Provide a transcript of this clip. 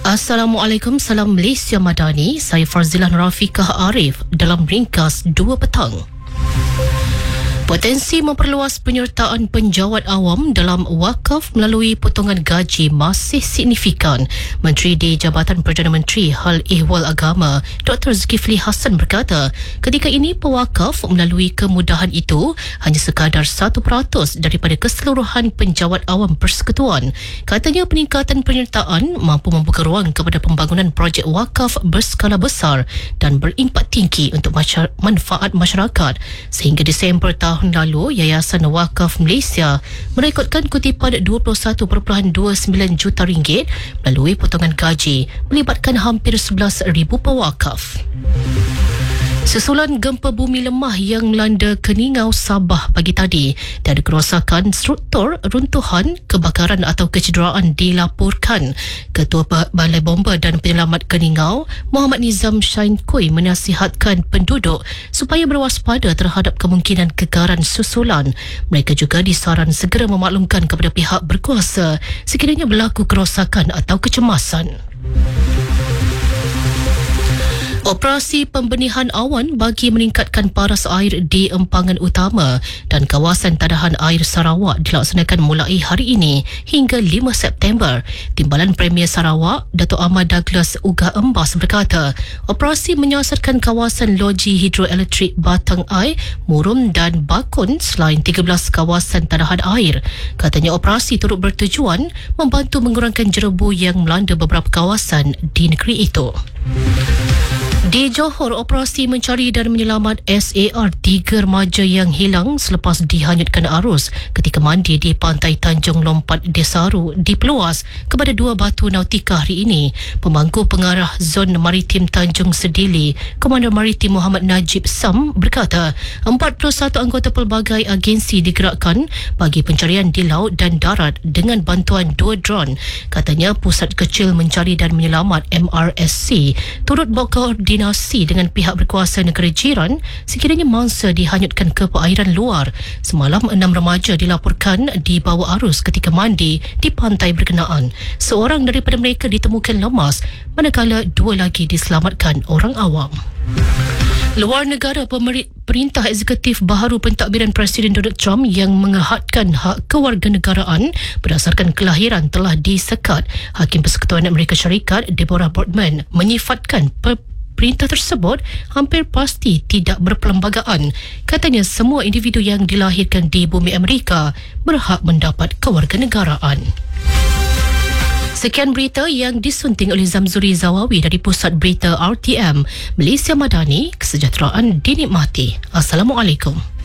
Assalamualaikum, salam Malaysia Madani. Saya Farzilah Rafiqah Arif dalam ringkas 2 petang. Potensi memperluas penyertaan penjawat awam dalam wakaf melalui potongan gaji masih signifikan. Menteri di Jabatan Perdana Menteri Hal Ehwal Agama Dr. Zulkifli Hassan berkata, ketika ini pewakaf melalui kemudahan itu hanya sekadar 1% daripada keseluruhan penjawat awam persekutuan. Katanya peningkatan penyertaan mampu membuka ruang kepada pembangunan projek wakaf berskala besar dan berimpak tinggi untuk manfaat masyarakat. Sehingga Disember tahun lalu, Yayasan Wakaf Malaysia merekodkan kutipan RM21.29 juta melalui potongan gaji melibatkan hampir 11,000 pewakaf. Susulan gempa bumi lemah yang melanda Keningau, Sabah pagi tadi, tiada kerosakan struktur, runtuhan, kebakaran atau kecederaan dilaporkan. Ketua Balai Bomba dan Penyelamat Keningau, Muhammad Nizam Shainkui, menasihatkan penduduk supaya berwaspada terhadap kemungkinan kekaran susulan. Mereka juga disaran segera memaklumkan kepada pihak berkuasa sekiranya berlaku kerosakan atau kecemasan. Operasi pembenihan awan bagi meningkatkan paras air di empangan utama dan kawasan tadahan air Sarawak dilaksanakan mulai hari ini hingga 5 September. Timbalan Premier Sarawak, Dato' Ahmad Douglas Ugah Embas berkata, operasi menyasarkan kawasan loji hidroelektrik Batang Ai, Murum dan Bakun selain 13 kawasan tadahan air. Katanya operasi turut bertujuan membantu mengurangkan jerebu yang melanda beberapa kawasan di negeri itu. Di Johor, operasi mencari dan menyelamat SAR 3 remaja yang hilang selepas dihanyutkan arus ketika mandi di pantai Tanjung Lompat Desaru dipeluas kepada 2 batu nautika hari ini. Pemangku pengarah Zon Maritim Tanjung Sedili, Komander Maritim Muhammad Najib Sam berkata, 41 anggota pelbagai agensi digerakkan bagi pencarian di laut dan darat dengan bantuan 2 drone. Katanya Pusat Kecil Mencari dan Menyelamat MRSC turut berkoordinasi dengan pihak berkuasa negara jiran sekiranya mangsa dihanyutkan ke perairan luar. Semalam 6 remaja dilaporkan dibawa arus ketika mandi di pantai berkenaan. Seorang daripada mereka ditemukan lemas, manakala 2 lagi diselamatkan orang awam. Luar negara, Perintah Eksekutif Baharu Pentadbiran Presiden Donald Trump yang mengehadkan hak kewarganegaraan berdasarkan kelahiran telah disekat. Hakim Persekutuan Amerika Syarikat Deborah Boardman menyifatkan perintah tersebut hampir pasti tidak berperlembagaan. Katanya semua individu yang dilahirkan di bumi Amerika berhak mendapat kewarganegaraan. Sekian berita yang disunting oleh Zamzuri Zawawi dari Pusat Berita RTM Malaysia Madani. Kesejahteraan dinikmati. Assalamualaikum.